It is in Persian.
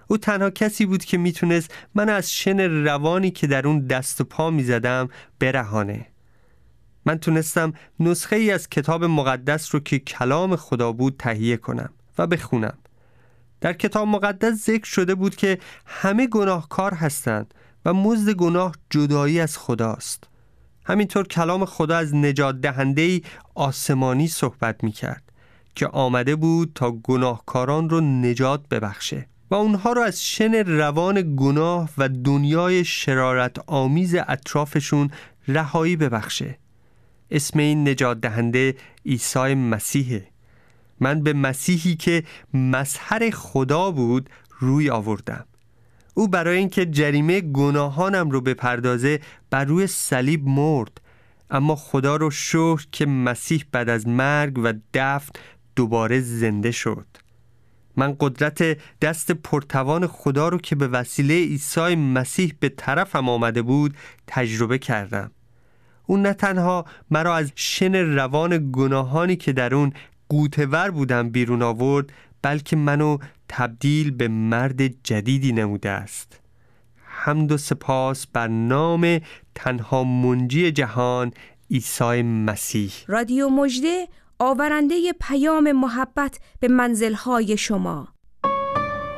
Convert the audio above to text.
او تنها کسی بود که میتونست من از شن روانی که در اون دست و پا میزدم برهانه. من تونستم نسخه ای از کتاب مقدس رو که کلام خدا بود تهیه کنم و بخونم. در کتاب مقدس ذکر شده بود که همه گناهکار هستند و مزد گناه جدایی از خداست. همینطور کلام خدا از نجات دهنده‌ای آسمانی صحبت می‌کرد که آمده بود تا گناهکاران رو نجات ببخشه و اونها رو از شن روان گناه و دنیای شرارت آمیز اطرافشون رهایی ببخشه. اسم این نجات دهنده عیسی مسیحه. من به مسیحی که مظهر خدا بود روی آوردم. او برای اینکه جریمه گناهانم رو بپردازه بر روی صلیب مرد، اما خدا رو شکر که مسیح بعد از مرگ و دفن دوباره زنده شد. من قدرت دست پرتوان خدا رو که به وسیله عیسی مسیح به طرفم آمده بود تجربه کردم. اون نه تنها مرا از شن روان گناهانی که در اون غوطه‌ور بودم بیرون آورد، بلکه منو تبدیل به مرد جدیدی نموده است. حمد و سپاس بر نام تنها منجی جهان عیسی مسیح. رادیو مژده، آورنده پیام محبت به منزل‌های شما.